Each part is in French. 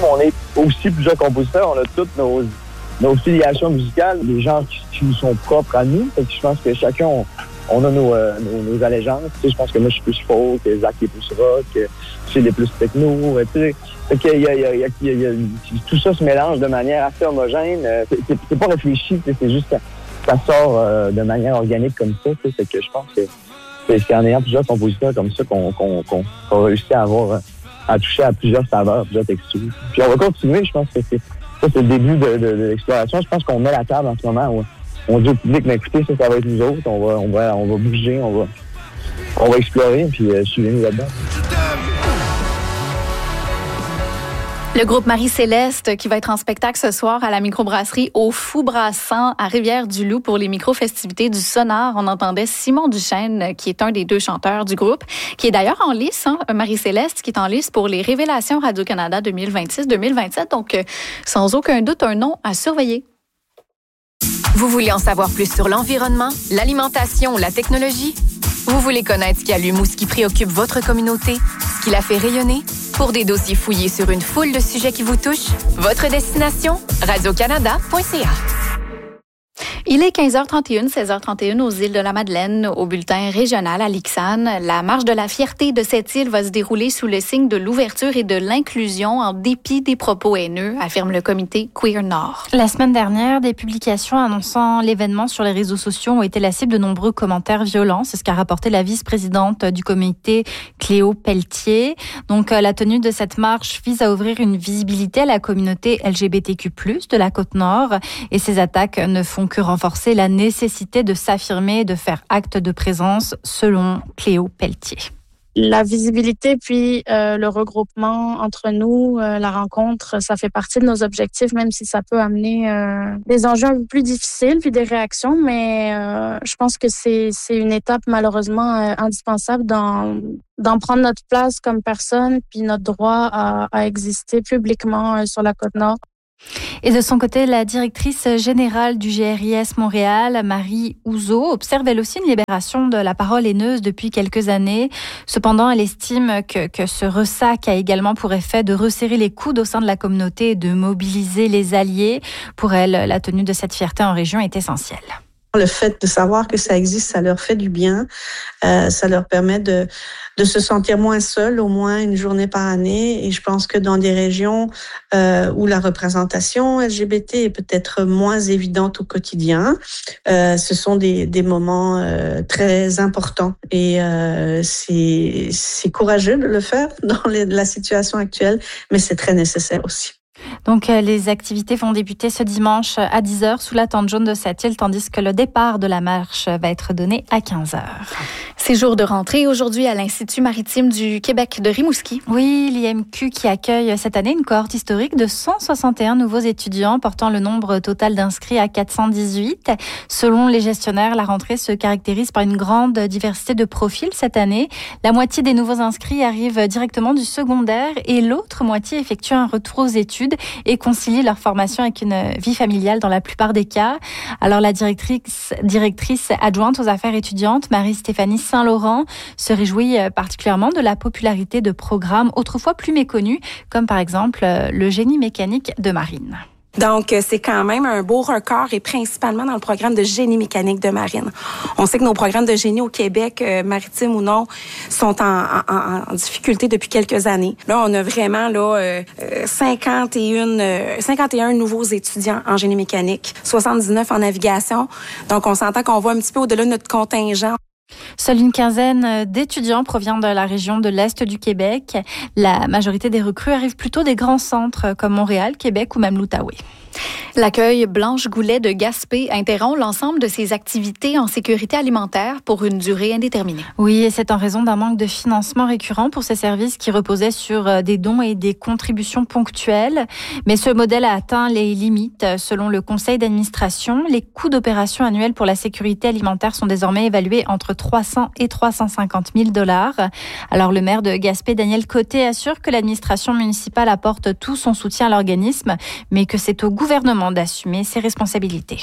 mais on est aussi plusieurs compositeurs. On a toutes nos filiations musicales, des gens qui nous sont propres à nous. Fait que je pense que chacun, on a nos allégeances. Tu sais, je pense que moi, je suis plus folk, que Zach est plus rock, que Phil est plus techno. Tu sais. Fait que tout ça se mélange de manière assez homogène. C'est pas réfléchi, c'est juste que ça sort de manière organique comme ça. Tu sais. Fait que je pense que c'est en ayant plusieurs compositeurs comme ça qu'on réussit à toucher à plusieurs saveurs, plusieurs textures. Puis on va continuer, je pense que c'est le début de l'exploration. Je pense qu'on met la table en ce moment où on dit au public, mais écoutez, ça va être nous autres. On va bouger, on va explorer, puis suivez-nous là-dedans. Le groupe Marie-Céleste qui va être en spectacle ce soir à la microbrasserie Au Fou Brassant à Rivière-du-Loup pour les micro-festivités du Sonar. On entendait Simon Duchesne, qui est un des deux chanteurs du groupe, qui est d'ailleurs en lice, Marie-Céleste, qui est en lice pour les Révélations Radio-Canada 2026-2027. Donc, sans aucun doute, un nom à surveiller. Vous voulez en savoir plus sur l'environnement, l'alimentation, la technologie? Vous voulez connaître ce qui allume ou ce qui préoccupe votre communauté, ce qui la fait rayonner? Pour des dossiers fouillés sur une foule de sujets qui vous touchent, votre destination, radiocanada.ca. Il est 15h31, 16h31 aux îles de la Madeleine, au bulletin régional à Lixane. La marche de la fierté de cette île va se dérouler sous le signe de l'ouverture et de l'inclusion en dépit des propos haineux, affirme le comité Queer Nord. La semaine dernière, des publications annonçant l'événement sur les réseaux sociaux ont été la cible de nombreux commentaires violents. C'est ce qu'a rapporté la vice-présidente du comité, Cléo Pelletier. Donc, la tenue de cette marche vise à ouvrir une visibilité à la communauté LGBTQ+, de la Côte-Nord. Et ces attaques ne font que renforcer la nécessité de s'affirmer et de faire acte de présence, selon Cléo Pelletier. La visibilité puis le regroupement entre nous, la rencontre, ça fait partie de nos objectifs, même si ça peut amener des enjeux un peu plus difficiles puis des réactions, mais je pense que c'est une étape malheureusement indispensable d'en prendre notre place comme personne puis notre droit à exister publiquement sur la Côte-Nord. Et de son côté, la directrice générale du GRIS Montréal, Marie Houzeau, observe elle aussi une libération de la parole haineuse depuis quelques années. Cependant, elle estime que ce ressac a également pour effet de resserrer les coudes au sein de la communauté et de mobiliser les alliés. Pour elle, la tenue de cette fierté en région est essentielle. Le fait de savoir que ça existe, ça leur fait du bien. Ça leur permet de se sentir moins seuls, au moins une journée par année. Et je pense que dans des régions où la représentation LGBT est peut-être moins évidente au quotidien, ce sont des moments très importants. Et c'est courageux de le faire dans la situation actuelle, mais c'est très nécessaire aussi. Donc, les activités vont débuter ce dimanche à 10h sous la tente jaune de cette île, tandis que le départ de la marche va être donné à 15h. C'est jour de rentrée aujourd'hui à l'Institut maritime du Québec de Rimouski. Oui, l'IMQ qui accueille cette année une cohorte historique de 161 nouveaux étudiants, portant le nombre total d'inscrits à 418. Selon les gestionnaires, la rentrée se caractérise par une grande diversité de profils cette année. La moitié des nouveaux inscrits arrivent directement du secondaire et l'autre moitié effectue un retour aux études et concilie leur formation avec une vie familiale dans la plupart des cas. Alors la directrice adjointe aux affaires étudiantes, Marie-Stéphanie Saint-Laurent, se réjouit particulièrement de la popularité de programmes autrefois plus méconnus, comme par exemple le génie mécanique de marine. Donc, c'est quand même un beau record et principalement dans le programme de génie mécanique de marine. On sait que nos programmes de génie au Québec, maritime ou non, sont en difficulté depuis quelques années. Là, on a vraiment 51 nouveaux étudiants en génie mécanique, 79 en navigation. Donc, on s'entend qu'on va un petit peu au-delà de notre contingent. Seule une quinzaine d'étudiants provient de la région de l'Est du Québec. La majorité des recrues arrivent plutôt des grands centres comme Montréal, Québec ou même l'Outaouais. L'accueil Blanche Goulet de Gaspé interrompt l'ensemble de ses activités en sécurité alimentaire pour une durée indéterminée. Oui, et c'est en raison d'un manque de financement récurrent pour ces services qui reposaient sur des dons et des contributions ponctuelles. Mais ce modèle a atteint les limites. Selon le conseil d'administration, les coûts d'opération annuels pour la sécurité alimentaire sont désormais évalués entre 300 et 350 000 $. Alors le maire de Gaspé, Daniel Côté, assure que l'administration municipale apporte tout son soutien à l'organisme, mais que c'est au gouvernement d'assumer ses responsabilités.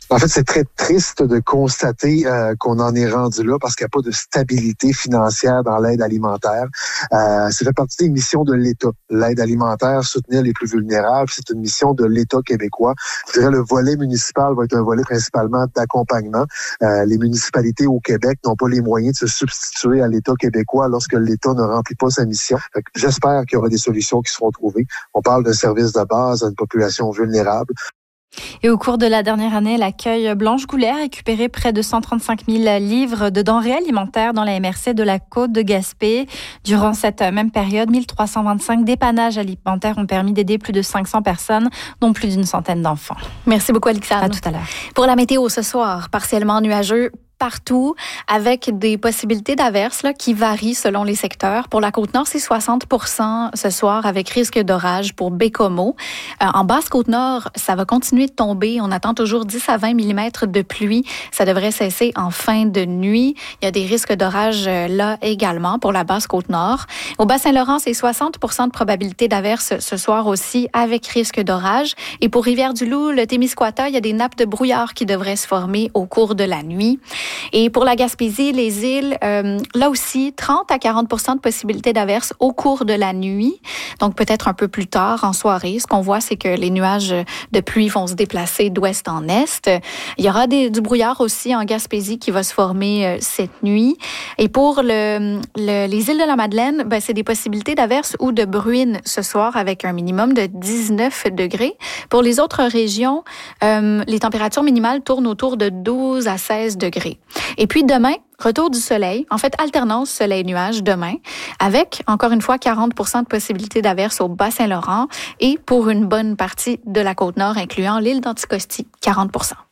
En fait, c'est très triste de constater qu'on en est rendu là parce qu'il n'y a pas de stabilité financière dans l'aide alimentaire. Ça fait partie des missions de l'État. L'aide alimentaire, soutenir les plus vulnérables, c'est une mission de l'État québécois. Je dirais le volet municipal va être un volet principalement d'accompagnement. Les municipalités au Québec n'ont pas les moyens de se substituer à l'État québécois lorsque l'État ne remplit pas sa mission. J'espère qu'il y aura des solutions qui seront trouvées. On parle d'un service de base à une population vulnérable. Et au cours de la dernière année, l'accueil Blanche Goulet a récupéré près de 135 000 livres de denrées alimentaires dans la MRC de la Côte de Gaspé. Durant cette même période, 1325 dépannages alimentaires ont permis d'aider plus de 500 personnes, dont plus d'une centaine d'enfants. Merci beaucoup, Alexandre. À tout à l'heure. Pour la météo ce soir, partiellement nuageux partout, avec des possibilités d'averses qui varient selon les secteurs. Pour la Côte-Nord, c'est 60% ce soir, avec risque d'orage pour Bécomo. En Basse-Côte-Nord, ça va continuer de tomber. On attend toujours 10 à 20 mm de pluie. Ça devrait cesser en fin de nuit. Il y a des risques d'orage là également pour la Basse-Côte-Nord. Au Bas-Saint-Laurent, c'est 60% de probabilité d'averses ce soir aussi, avec risque d'orage. Et pour Rivière-du-Loup, le Témiscouata, il y a des nappes de brouillard qui devraient se former au cours de la nuit. Et pour la Gaspésie, les îles, là aussi, 30 à 40% de possibilités d'averses au cours de la nuit. Donc, peut-être un peu plus tard en soirée. Ce qu'on voit, c'est que les nuages de pluie vont se déplacer d'ouest en est. Il y aura du brouillard aussi en Gaspésie qui va se former cette nuit. Et pour les îles de la Madeleine, c'est des possibilités d'averses ou de bruine ce soir avec un minimum de 19 degrés. Pour les autres régions, les températures minimales tournent autour de 12 à 16 degrés. Et puis demain, retour du soleil, en fait alternance soleil-nuage demain, avec encore une fois 40% de possibilités d'averses au Bas-Saint-Laurent et pour une bonne partie de la Côte-Nord, incluant l'île d'Anticosti, 40%.